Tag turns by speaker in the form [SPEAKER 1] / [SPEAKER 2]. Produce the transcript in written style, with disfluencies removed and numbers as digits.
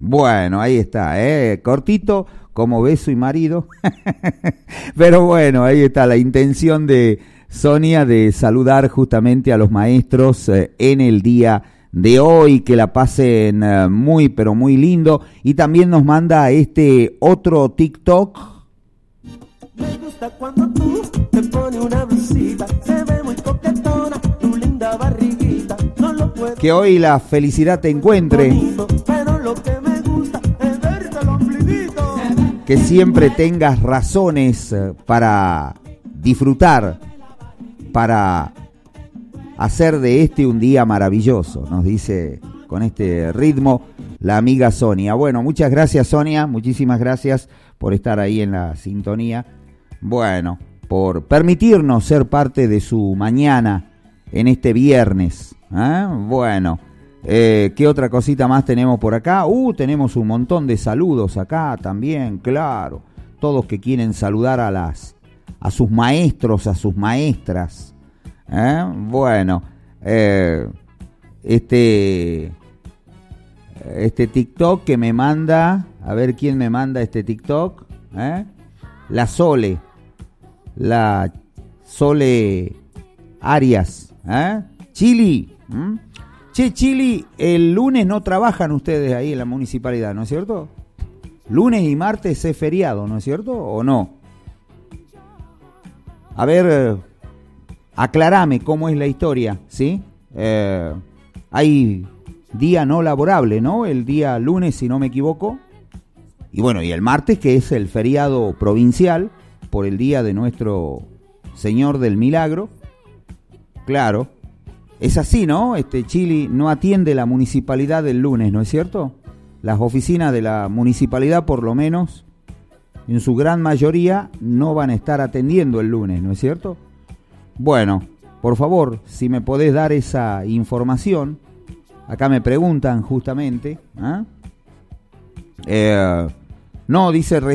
[SPEAKER 1] Bueno, ahí está, cortito como beso y marido. Pero bueno, ahí está la intención de Sonia de saludar justamente a los maestros en el día de hoy, que la pasen muy pero muy lindo. Y también nos manda este otro TikTok.
[SPEAKER 2] Me gusta cuando tú te pones una blusita, se ve muy coquetona, tu linda barriguita, no lo puedo.
[SPEAKER 1] Que hoy la felicidad te encuentre.
[SPEAKER 2] Bonito, pero lo que me gusta es verte el ombliguito.
[SPEAKER 1] Que siempre tengas razones para disfrutar, para hacer de este un día maravilloso, nos dice con este ritmo la amiga Sonia. Bueno, muchas gracias Sonia, muchísimas gracias por estar ahí en la sintonía. Bueno, por permitirnos ser parte de su mañana en este viernes. Bueno, ¿qué otra cosita más tenemos por acá? Tenemos un montón de saludos acá también, claro. Todos que quieren saludar a sus maestros, a sus maestras. Bueno, este TikTok que me manda, a ver quién me manda este TikTok. La Sole Arias. Chili. Che, Chili, el lunes no trabajan ustedes ahí en la municipalidad, ¿no es cierto? Lunes y martes es feriado, ¿no es cierto? ¿O no? A ver, aclarame cómo es la historia, ¿sí? Hay día no laborable, ¿no? El día lunes, si no me equivoco. Y bueno, y el martes, que es el feriado provincial, por el día de nuestro Señor del Milagro. Claro, es así, ¿no? Chili no atiende la municipalidad el lunes, ¿no es cierto? Las oficinas de la municipalidad, por lo menos, en su gran mayoría, no van a estar atendiendo el lunes, ¿no es cierto? Bueno, por favor, si me podés dar esa información. Acá me preguntan justamente. No, dice